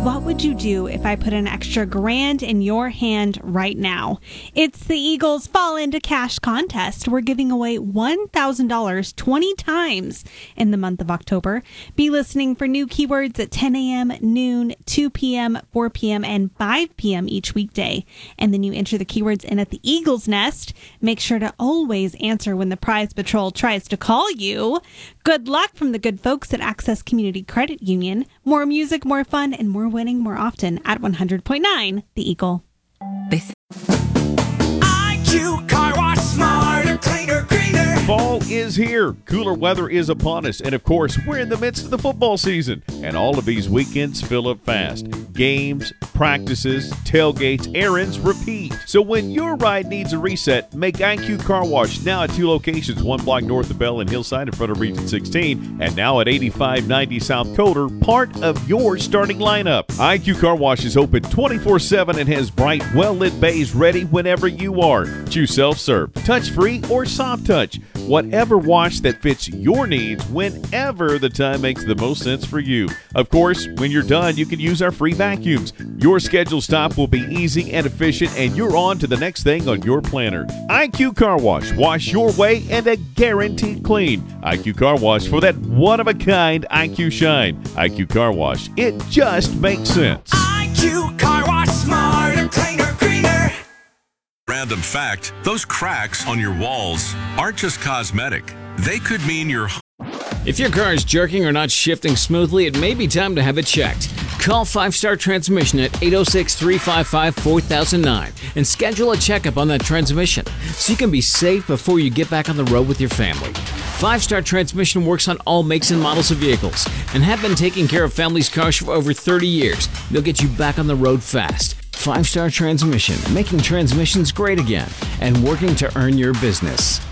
What would you do if I put an extra $1,000 in your hand right now? It's the Eagles Fall Into Cash contest. We're giving away $1,000 20 times in the month of October. Be listening for new keywords at 10 a.m., noon, 2 p.m., 4 p.m., and 5 p.m. each weekday. And then you enter the keywords in at the Eagles Nest. Make sure to always answer when the Prize Patrol tries to call you. Good luck from the good folks at Access Community Credit Union. More music, more fun, and more winning more often at 100.9 The Eagle. IQ Car Wash, smarter, cleaner, greener. Fall is here. Cooler weather is upon us. And of course, we're in the midst of the football season. And all of these weekends fill up fast. Games, practices, tailgates, errands, repeat. So when your ride needs a reset, make IQ Car Wash now at 2 locations, 1 block north of Bell and Hillside in front of Region 16, and now at 8590 South Coder, part of your starting lineup. IQ Car Wash is open 24/7 and has bright, well-lit bays ready whenever you are. Choose self-serve, touch-free, or soft touch. Whatever wash that fits your needs whenever the time makes the most sense for you. Of course, when you're done, you can use our free vacuums. Your scheduled stop will be easy and efficient, and you're on to the next thing on your planner. IQ Car Wash. Wash your way and a guaranteed clean. IQ Car Wash for that one-of-a-kind IQ shine. IQ Car Wash. It just makes sense. IQ Car Wash, smarter, cleaner, greener. Random fact, those cracks on your walls aren't just cosmetic. They could mean your... If your car is jerking or not shifting smoothly, it may be time to have it checked. Call 5 Star Transmission at 806-355-4009 and schedule a checkup on that transmission so you can be safe before you get back on the road with your family. 5 Star Transmission works on all makes and models of vehicles and have been taking care of families' cars for over 30 years. They'll get you back on the road fast. 5 Star Transmission, making transmissions great again and working to earn your business.